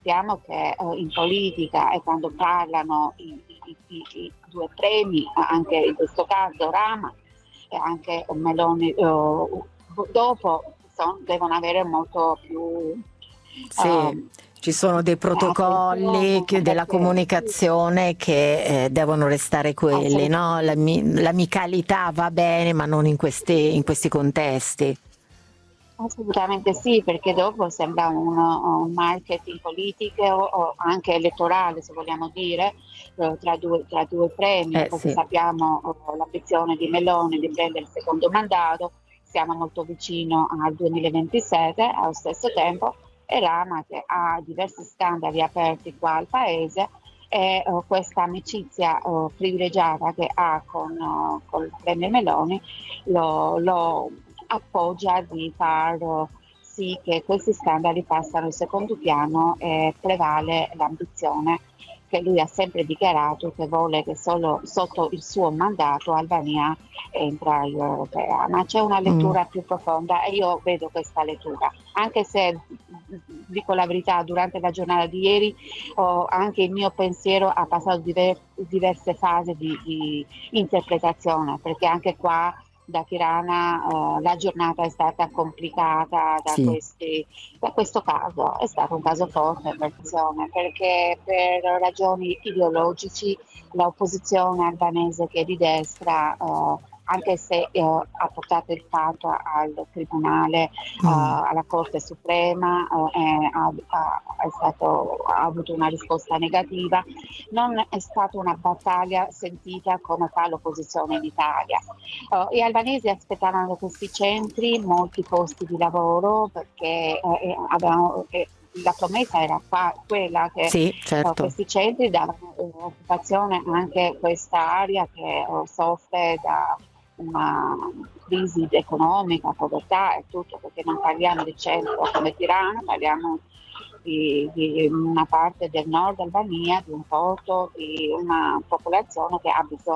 sappiamo che in politica e quando parlano i due premi, anche in questo caso Rama e anche Meloni, dopo devono avere molto più Sì, ci sono dei protocolli attenzione della perché comunicazione che devono restare quelli, no? assolutamente. L'amicalità va bene, ma non in questi contesti. Assolutamente sì, perché dopo sembra un marketing politico o anche elettorale, se vogliamo dire, tra due premi, perché Sì. sappiamo l'ambizione di Meloni di prendere il secondo mandato, siamo molto vicino al 2027, allo stesso tempo, e Rama che ha diversi scandali aperti qua al paese e questa amicizia privilegiata che ha con il Premier Meloni lo appoggia di far sì che questi scandali passano in secondo piano e prevale l'ambizione che lui ha sempre dichiarato che vuole che solo sotto il suo mandato Albania entra all'Unione Europea. Ma c'è una Mm. lettura più profonda e io vedo questa lettura, anche se dico la verità, durante la giornata di ieri anche il mio pensiero ha passato diverse fasi di interpretazione, perché anche qua da Tirana la giornata è stata complicata Sì. da questo caso. È stato un caso forte per Zone, perché per ragioni ideologici l'opposizione albanese che è di destra, anche se ha portato il fatto al Tribunale, Mm. alla Corte Suprema, ha avuto una risposta negativa, non è stata una battaglia sentita come fa l'opposizione in Italia. Gli albanesi aspettavano questi centri, molti posti di lavoro, perché la promessa era quella che Sì, certo. questi centri davano occupazione anche a questa area che soffre da una crisi economica, povertà e tutto, perché non parliamo di centro come Tirana, parliamo di una parte del nord Albania, di un porto, di una popolazione che ha bisogno